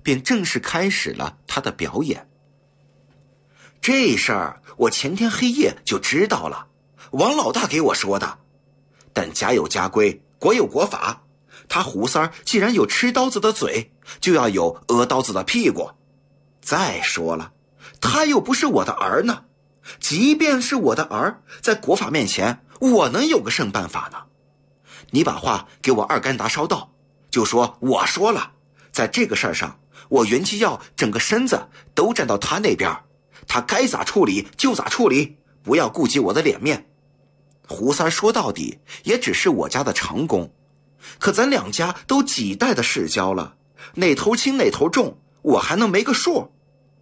便正式开始了他的表演。这事儿我前天黑夜就知道了，王老大给我说的。但家有家规，国有国法，他胡三儿既然有吃刀子的嘴，就要有讹刀子的屁股。再说了，他又不是我的儿呢，即便是我的儿，在国法面前，我能有个甚办法呢？你把话给我二干达捎到，就说我说了，在这个事儿上，我袁继耀整个身子都站到他那边，他该咋处理就咋处理，不要顾及我的脸面。胡三说到底也只是我家的长工，可咱两家都几代的世交了，哪头轻哪头重，我还能没个数？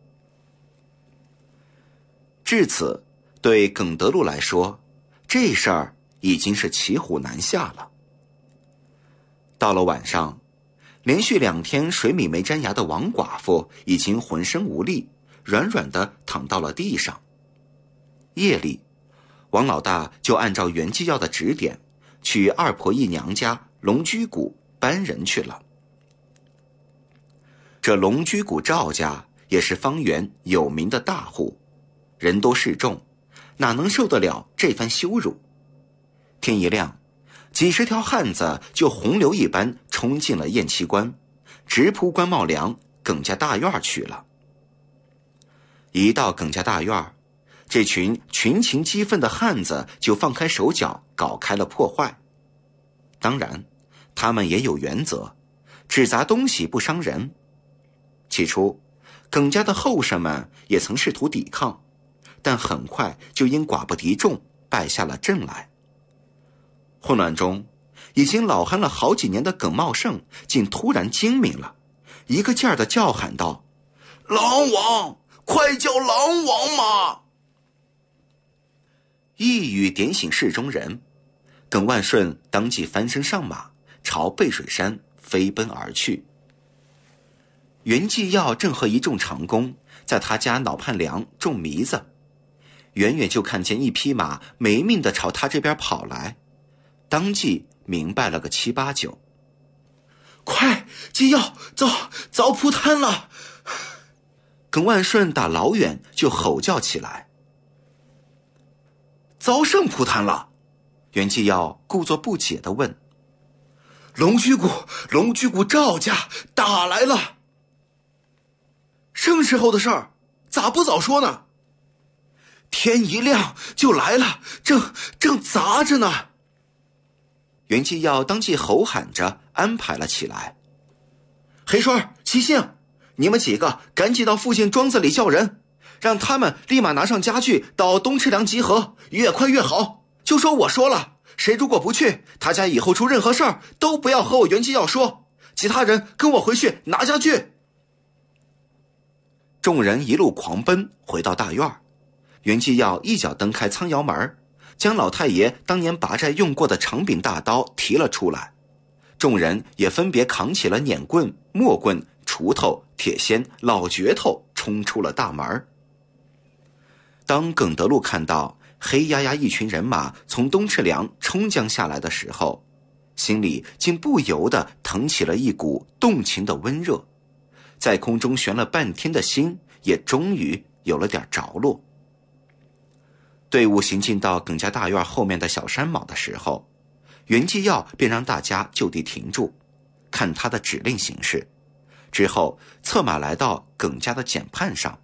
至此，对耿德禄来说，这事儿已经是骑虎难下了。到了晚上，连续2天水米没沾牙的王寡妇已经浑身无力，软软地躺到了地上。夜里，王老大就按照袁继耀的指点，去二婆姨娘家龙居谷搬人去了。这龙居谷赵家也是方圆有名的大户，人多势众，哪能受得了这番羞辱？天一亮，几十条汉子就洪流一般冲进了验期关，直扑关茂良耿家大院去了。一到耿家大院，这群群情激愤的汉子就放开手脚，搞开了破坏。当然，他们也有原则，只砸东西不伤人。起初，耿家的后生们也曾试图抵抗，但很快就因寡不敌众，败下了阵来。混乱中，已经老憨了好几年的耿茂盛竟突然精明了，一个劲儿地叫喊道：“狼王，快叫狼王嘛！”一语点醒市中人，耿万顺当即翻身上马，朝背水山飞奔而去。袁继耀正和一众长工在他家脑畔梁种糜子，远远就看见一匹马没命地朝他这边跑来，当即明白了个7、8、9。快，继耀，遭扑摊了！耿万顺打老远就吼叫起来。遭甚扑摊了？袁继耀故作不解地问。龙居谷赵家打来了。甚时候的事儿，咋不早说呢？天一亮就来了，正砸着呢。袁继耀当即吼喊着安排了起来。黑顺、齐兴，你们几个赶紧到附近庄子里叫人，让他们立马拿上家具到东赤梁集合，越快越好。就说我说了，谁如果不去，他家以后出任何事儿都不要和我袁继耀说，其他人跟我回去拿家具。众人一路狂奔回到大院，袁继耀一脚蹬开仓窑门，将老太爷当年拔寨用过的长柄大刀提了出来。众人也分别扛起了碾棍、磨棍、锄头、铁锨、老镢头，冲出了大门。当耿德禄看到黑压压一群人马从东赤梁冲将下来的时候，心里竟不由得腾起了一股动情的温热，在空中悬了半天的心也终于有了点着落。队伍行进到耿家大院后面的小山峁的时候，袁继耀便让大家就地停住，看他的指令行事，之后策马来到耿家的简畔上。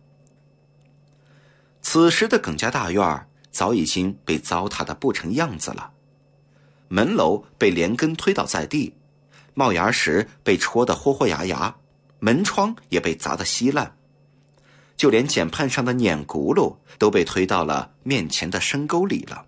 此时的耿家大院早已经被糟蹋得不成样子了，门楼被连根推倒在地，帽檐石被戳得豁豁牙牙，门窗也被砸得稀烂，就连简畔上的碾轱辘都被推到了面前的深沟里了。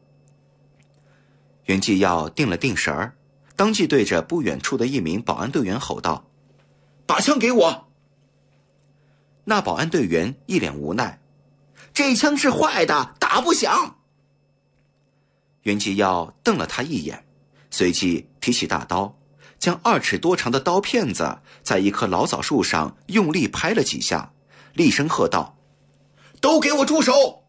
袁继耀定了定神儿，当即对着不远处的一名保安队员吼道：“把枪给我！”那保安队员一脸无奈：“这枪是坏的，打不响。”袁继耀瞪了他一眼，随即提起大刀，将2尺多长的刀片子在一棵老枣树上用力拍了几下，厉声喝道：“都给我住手！”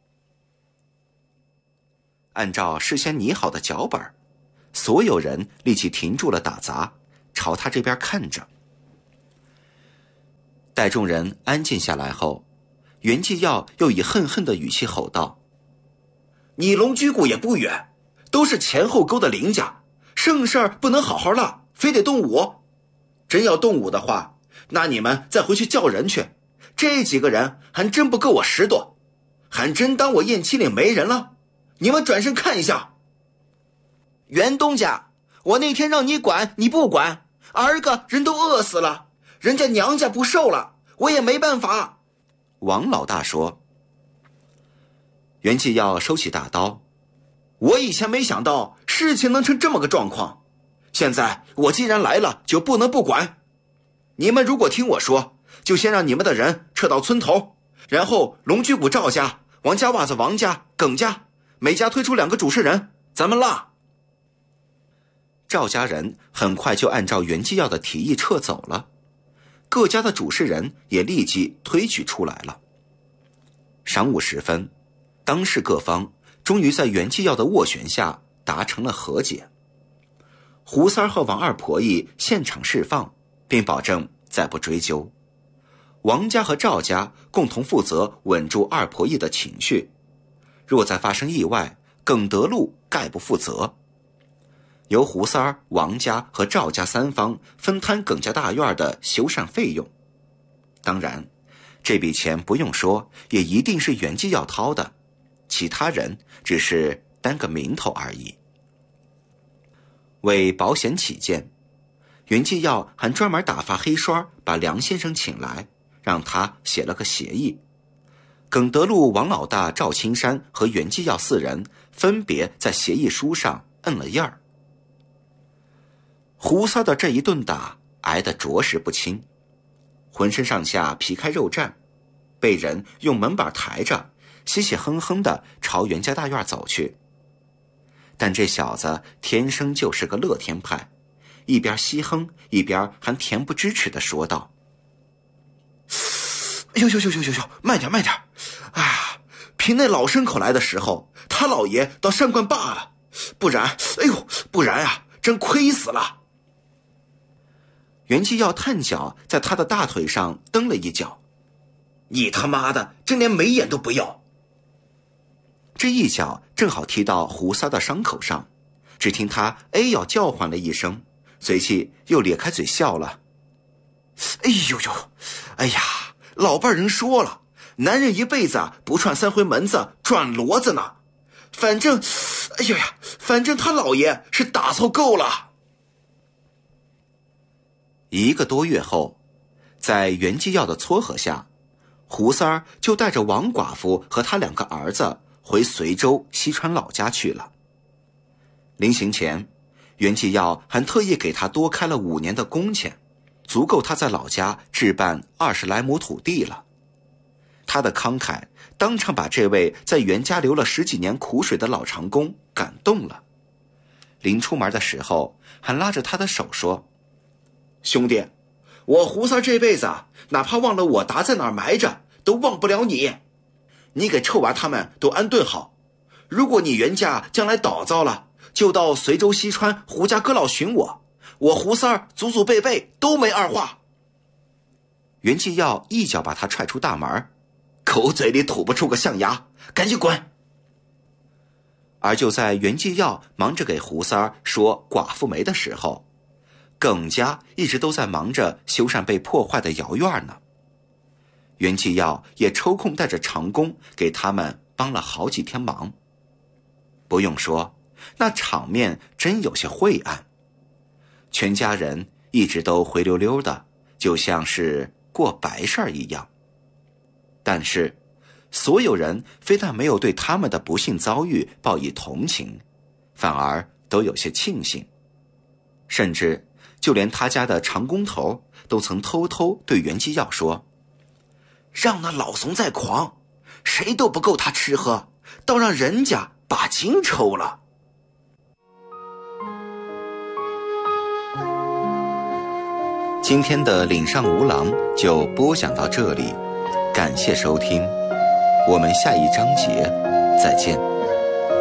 按照事先拟好的脚本，所有人立即停住了打砸，朝他这边看着。 待众人安静下来后，袁继耀又以恨恨的语气吼道：你龙居谷也不远，都是前后沟的邻家，剩事儿不能好好落，非得动武。真要动武的话，那你们再回去叫人去，这几个人还真不够我10多，还真当我燕七岭没人了。你们转身看一下。袁东家，我那天让你管你不管，儿个人都饿死了，人家娘家不受了，我也没办法。王老大说。袁继耀收起大刀，我以前没想到事情能成这么个状况，现在我既然来了，就不能不管。你们如果听我说，就先让你们的人撤到村头，然后龙居谷赵家、王家袜子王家、耿家，每家推出2个主事人，咱们拉。赵家人很快就按照袁继耀的提议撤走了，各家的主事人也立即推举出来了。晌午时分，当事各方终于在袁继耀的斡旋下达成了和解。胡三儿和王二婆姨现场释放，并保证再不追究。王家和赵家共同负责稳住二婆姨的情绪，若再发生意外，耿德禄概不负责。由胡三儿、王家和赵家3方分摊耿家大院的修缮费用。当然，这笔钱不用说，也一定是袁继耀掏的，其他人只是担个名头而已。为保险起见，袁继耀还专门打发黑刷把梁先生请来，让他写了个协议。耿德禄、王老大、赵青山和袁继耀4人分别在协议书上摁了印儿。胡三的这一顿打挨得着实不轻，浑身上下皮开肉绽，被人用门板抬着，嘻嘻哼哼地朝袁家大院走去。但这小子天生就是个乐天派，一边嘻哼一边还恬不知耻地说道：哎呦，慢点！哎呀，凭那老牲口来的时候，他老爷倒善惯罢了，不然啊，真亏死了。袁继耀探脚在他的大腿上蹬了一脚，你他妈的真连眉眼都不要！这一脚正好踢到胡三的伤口上，只听他哎呦叫唤了一声，随即又咧开嘴笑了。哎呀，老伴人说了，男人一辈子不串3回门子转骡子呢。反正他老爷是打凑够了。1个多月后，在袁继耀的撮合下，胡三儿就带着王寡妇和他2个儿子回随州西川老家去了。临行前，袁继耀还特意给他多开了5年的工钱，足够他在老家置办20来亩土地了。他的慷慨当场把这位在袁家流了10几年苦水的老长工感动了。临出门的时候，还拉着他的手说：兄弟，我胡三这辈子哪怕忘了我达在哪儿埋着，都忘不了你。你给臭娃他们都安顿好，如果你袁家将来倒糟了，就到随州西川胡家哥老寻我胡三祖祖辈辈都没二话。袁继耀一脚把他踹出大门，口嘴里吐不出个象牙，赶紧滚！而就在袁继耀忙着给胡三说寡妇没的时候，耿家一直都在忙着修缮被破坏的窑院呢。袁继耀也抽空带着长工给他们帮了好几天忙。不用说，那场面真有些晦暗，全家人一直都灰溜溜的，就像是过白事一样。但是所有人非但没有对他们的不幸遭遇报以同情，反而都有些庆幸，甚至就连他家的长工头都曾偷偷对袁继耀说：让那老怂再狂，谁都不够他吃喝，倒让人家把筋抽了。今天的岭上无郎就播讲到这里，感谢收听，我们下一章节再见。